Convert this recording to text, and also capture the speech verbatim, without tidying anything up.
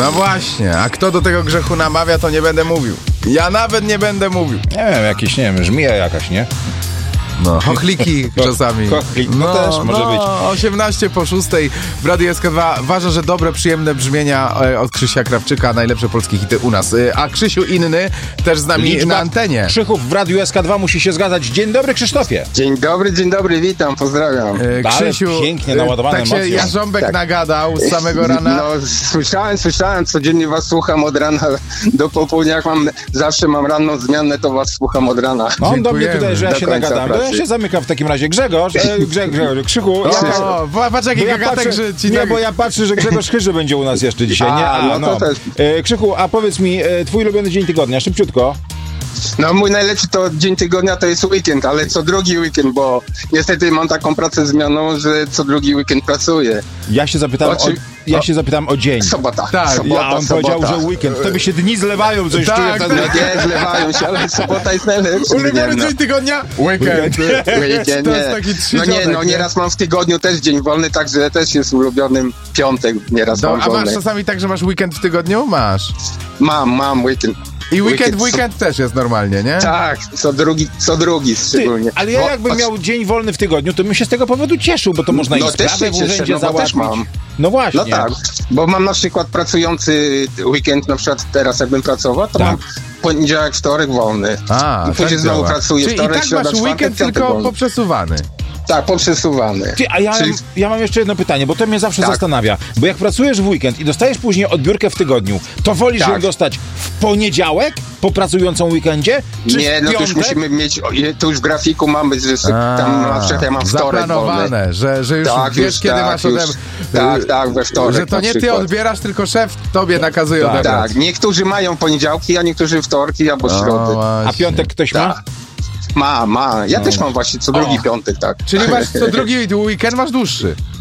No właśnie, a kto do tego grzechu namawia, to nie będę mówił. Ja nawet nie będę mówił. Nie wiem, jakieś, nie wiem, żmija jakaś, nie? No, chochliki czasami. Chochlik, no, no też może no, być. osiemnaście po szóstej w Radiu S K dwa. Ważę, że dobre, przyjemne brzmienia od Krzysia Krawczyka, najlepsze polskie hity u nas. A Krzysiu inny też z nami Liczba na antenie. Krzychów w Radiu S K dwa musi się zgadzać. Dzień dobry, Krzysztofie. Dzień dobry, dzień dobry, witam, pozdrawiam. E, Krzysiu, Ale pięknie naładowane tak się emocje. Jarząbek Tak. nagadał z samego rana. No, słyszałem, słyszałem, codziennie was słucham od rana do popołudnia, jak mam, zawsze mam ranną zmianę, to was słucham od rana. No on do mnie Dziękujemy. tutaj, że ja Do się końca nagadam. To ja pracy. się zamykam w takim razie. Grzegorz, e, Grze, Grzegorz, Krzychu. O, Ja, patrz jaki bo ja gagatek, patrzę, że ci nie, tak... bo ja patrzę, że Grzegorz Chyży będzie u nas jeszcze dzisiaj. Nie, A, a, no to też. E, Krzychu, a powiedz mi, e, twój ulubiony dzień tygodnia, szybciutko. No mój najlepszy to dzień tygodnia to jest weekend, ale co drugi weekend, bo niestety mam taką pracę zmienną, że co drugi weekend pracuję. Ja się zapytam, o, Oczy- ja o- się zapytam o dzień. Sobota, Tak, sobota, Ja on sobota. powiedział, że weekend. Wtedy się dni zlewają, coś Tak, czuję wtedy. tak. Nie, zlewają się, ale sobota jest najlepszy. Ulubiony dniem, dzień tygodnia? Weekend. Weekend, To nie. jest taki No trzydzionek, nie, no nieraz mam w tygodniu też dzień wolny, także też jest ulubionym piątek, nieraz Do, mam a masz wolny. czasami tak, że masz weekend w tygodniu? Masz. Mam, mam weekend. I weekend Weekend w weekend też jest normalnie, nie? Tak, co drugi, co drugi szczególnie. Ty, ale ja Bo- jakbym miał dzień wolny w tygodniu, to bym się z tego powodu cieszył, bo to można No i też sprawę się w cieszę, urzędzie no bo załatwić. też mam. No właśnie. No tak, bo mam na przykład pracujący weekend, na przykład teraz jakbym pracował, to Tak. mam poniedziałek, wtorek wolny. A, I później tak znowu działa. pracuję Czyli wtorek, i tak środa, masz czwartek, weekend, piątek tylko wolny. poprzesuwany. Tak, poprzesuwany. Ty, a ja, Czyli- ja mam jeszcze jedno pytanie, bo to mnie zawsze Tak. zastanawia. Bo jak pracujesz w weekend i dostajesz później odbiórkę w tygodniu, to wolisz Tak. ją dostać w poniedziałek po pracującym weekendzie? Czy Nie, w no to już piątek? musimy mieć, o, je- to już w grafiku mamy, że sobie A, tam na przykład ja mam wtorek wolny. zaplanowane, że, że już Tak, wiesz, już kiedy tak, masz już, ode... tak, tak, we wtorek Że to na nie ty przykład. odbierasz, tylko szef tobie nakazuje Tak, odebrać. Tak, niektórzy mają poniedziałki, a niektórzy wtorki albo środy. właśnie. A piątek ktoś ma? Tak. Ma, ma. Ja No. też mam właśnie co drugi O. piątek, tak. Czyli masz co drugi weekend masz dłuższy.